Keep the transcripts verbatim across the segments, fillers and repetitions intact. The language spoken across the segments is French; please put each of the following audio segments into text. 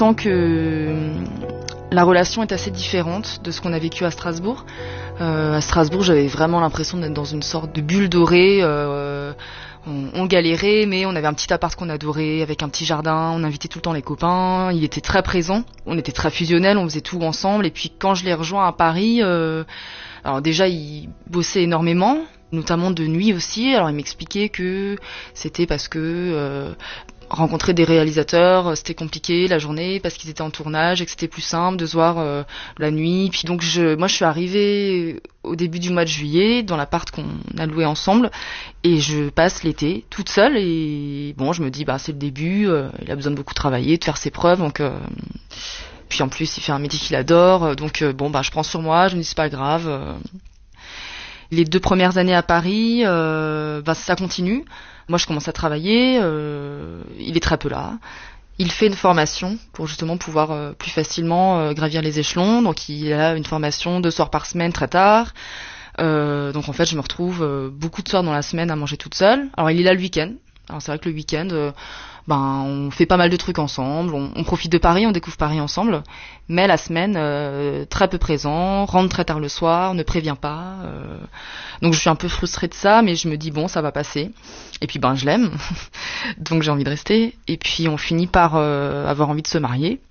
Tant que la relation est assez différente de ce qu'on a vécu à Strasbourg. Euh, à Strasbourg, j'avais vraiment l'impression d'être dans une sorte de bulle dorée. Euh, on, on galérait, mais on avait un petit appart qu'on adorait, avec un petit jardin. On invitait tout le temps les copains. Il était très présent. On était très fusionnels, on faisait tout ensemble. Et puis quand je l'ai rejoint à Paris, euh, alors déjà, il bossait énormément, notamment de nuit aussi. Alors il m'expliquait que c'était parce que... Euh, rencontrer des réalisateurs, c'était compliqué la journée parce qu'ils étaient en tournage et que c'était plus simple de se voir euh, la nuit. Puis donc je, moi je suis arrivée au début du mois de juillet dans l'appart qu'on a loué ensemble et je passe l'été toute seule et bon je me dis bah c'est le début, euh, il a besoin de beaucoup travailler, de faire ses preuves donc euh, puis en plus il fait un métier qu'il adore donc euh, bon bah je prends sur moi, je me dis c'est pas grave. Euh. Les deux premières années à Paris, euh, bah ça continue. Moi, je commence à travailler, euh, il est très peu là. Il fait une formation pour justement pouvoir euh, plus facilement euh, gravir les échelons. Donc, il a une formation deux soirs par semaine très tard. Euh, donc, en fait, je me retrouve euh, beaucoup de soirs dans la semaine à manger toute seule. Alors, il est là le week-end. Alors, c'est vrai que le week-end, euh, ben, on fait pas mal de trucs ensemble. On, on profite de Paris, on découvre Paris ensemble. Mais la semaine, euh, très peu présent, rentre très tard le soir, ne prévient pas. Euh, donc, je suis un peu frustrée de ça, mais je me dis bon, ça va passer. Et puis ben je l'aime, donc j'ai envie de rester. Et puis on finit par euh, avoir envie de se marier.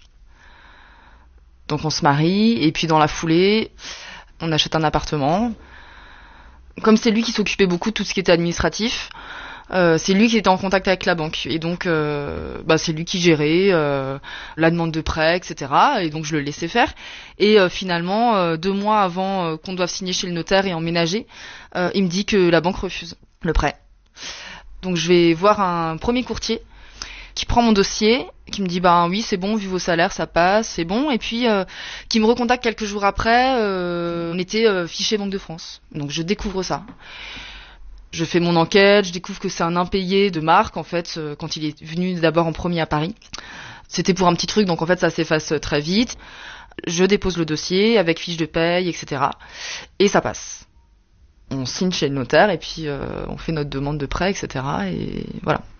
Donc on se marie, et puis dans la foulée, on achète un appartement. Comme c'est lui qui s'occupait beaucoup de tout ce qui était administratif, euh, c'est lui qui était en contact avec la banque. Et donc euh, bah, c'est lui qui gérait euh, la demande de prêt, et cetera. Et donc je le laissais faire. Et euh, finalement, euh, deux mois avant euh, qu'on doive signer chez le notaire et emménager, euh, il me dit que la banque refuse le prêt. Donc je vais voir un premier courtier qui prend mon dossier, qui me dit bah oui c'est bon vu vos salaires ça passe, c'est bon, et puis euh, qui me recontacte quelques jours après, euh, on était euh, fiché Banque de France. Donc je découvre ça. Je fais mon enquête, je découvre que c'est un impayé de Marc en fait euh, quand il est venu d'abord en premier à Paris. C'était pour un petit truc donc en fait ça s'efface très vite. Je dépose le dossier avec fiche de paye, et cetera. Et ça passe. On signe chez le notaire et puis euh, on fait notre demande de prêt, et cetera. Et voilà.